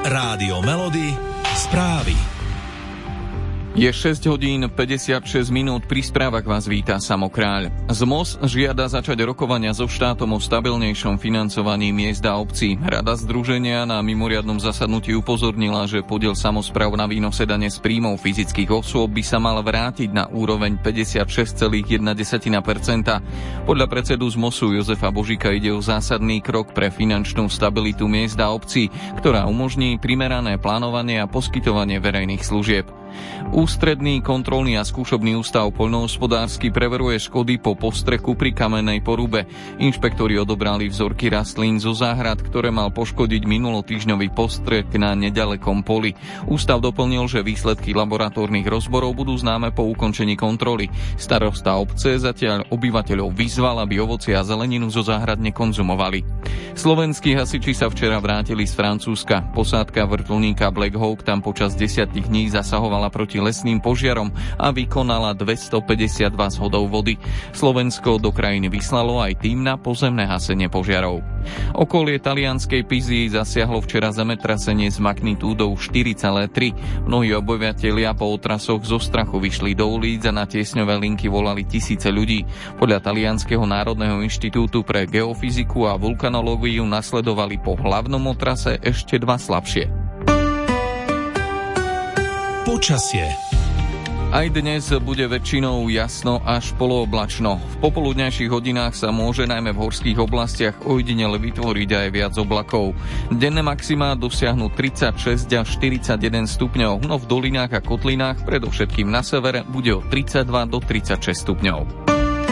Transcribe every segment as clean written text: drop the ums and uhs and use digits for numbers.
Rádio Melody, správy. Je 6 hodín 56 minút, pri správach vás víta Samo Kráľ. ZMOS žiada začať rokovania so štátom o stabilnejšom financovaní miest a obcí. Rada združenia na mimoriadnom zasadnutí upozornila, že podiel samospráv na výnose dane z príjmov fyzických osôb by sa mal vrátiť na úroveň 56,1%. Podľa predsedu ZMOSu Jozefa Božíka ide o zásadný krok pre finančnú stabilitu miest a obcí, ktorá umožní primerané plánovanie a poskytovanie verejných služieb. Ústredný kontrolný a skúšobný ústav poľnohospodársky preveruje škody po postreku pri kamennej porube. Inšpektori odobrali vzorky rastlín zo záhrad, ktoré mal poškodiť minulotýždňový postrek na nedalekom poli. Ústav doplnil, že výsledky laboratórnych rozborov budú známe po ukončení kontroly. Starosta obce zatiaľ obyvateľov vyzval, aby ovocie a zeleninu zo záhrad nekonzumovali. Slovenskí hasiči sa včera vrátili z Francúzska. Posádka vrtuľníka Black Hawk tam počas 10 dní zasahovala proti lesným požiarom a vykonala 252 zhodov vody. Slovensko do krajiny vyslalo aj tým na pozemné hasenie požiarov. Okolie talianskej Pizy zasiahlo včera zemetrasenie s magnitúdou 4,3. Mnohí obyvatelia po otrasoch zo strachu vyšli do ulic a na tiesňové linky volali tisíce ľudí. Podľa Talianskeho národného inštitútu pre geofyziku a vulkanológiu nasledovali po hlavnom otrase ešte dva slabšie. Počasie. Aj dnes bude väčšinou jasno až polooblačno. V popoludňajších hodinách sa môže najmä v horských oblastiach ojedinele vytvoriť aj viac oblakov. Denné maximá dosiahnu 36 až 41 stupňov, no v dolinách a kotlinách, predovšetkým na severe, bude od 32 do 36 stupňov.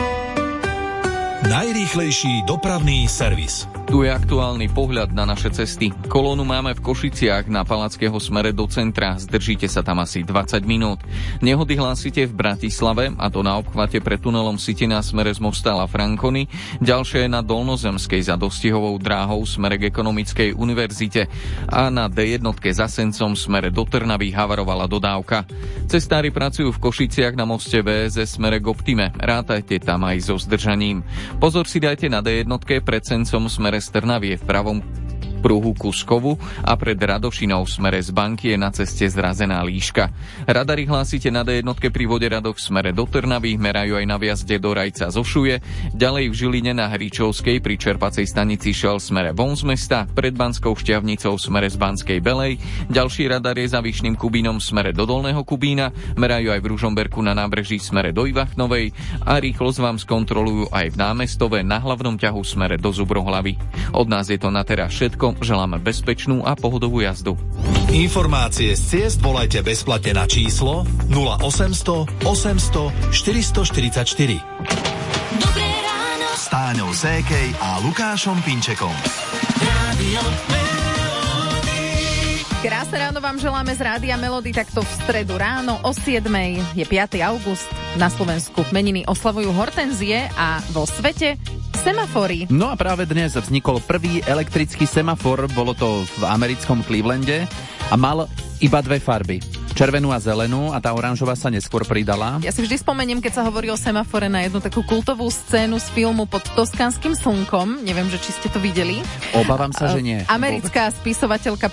Najrýchlejší dopravný servis. Tu je aktuálny pohľad na naše cesty. Kolónu máme v Košiciach na Palackého smere do centra. Zdržíte sa tam asi 20 minút. Nehody hlásite v Bratislave, a to na obchvate pred tunelom Sitina smere z Mostala Frankony. Ďalšie je na Dolnozemskej za dostihovou dráhou smere k Ekonomickej univerzite. A na D1 za Sencom smere do Trnavy havarovala dodávka. Cestári pracujú v Košiciach na moste VSS smere k Optime. Rátajte tam aj so zdržaním. Pozor si dajte na D1 pred Sencom smere z Trnavy v pravom pruhu ku Skovu a pred Radošinou v smere z Banky je na ceste zrazená líška. Radary hlásite na D1 pri Voderadoch v smere do Trnavy, merajú aj na viazde do Rajca zo Šuje, ďalej v Žiline na Hričovskej pri čerpacej stanici Šel v smere von z mesta, pred Banskou Štiavnicou v smere z Banskej Belej, ďalší radar je za Vyšným Kubínom v smere do Dolného Kubína, merajú aj v Ružomberku na nábreží v smere do Ivachnovej a rýchlosť vám skontrolujú aj v Námestove na hlavnom ťahu v smere do Zubrohlavy. Od nás je to na teraz všetko. Želáme bezpečnú a pohodovú jazdu. Informácie z ciest volajte bezplatne na číslo 0800 800 444. Dobré ráno S Táňou Sékej a Lukášom Pinčekom. Rádio Melody. Krásne ráno vám želáme z Rádia Melody, takto v stredu ráno o 7:00 je 5. august. Na Slovensku meniny oslavujú hortenzie a vo svete semafory. No a práve dnes vznikol prvý elektrický semafor, bolo to v americkom Clevelande a mal iba dve farby. Červenú a zelenú a tá oranžová sa neskôr pridala. Ja si vždy spomeniem, keď sa hovorí o semafore, na jednu takú kultovú scénu z filmu Pod toskánskym slnkom. Neviem, že či ste to videli. Obávam sa, že nie. Americká spisovateľka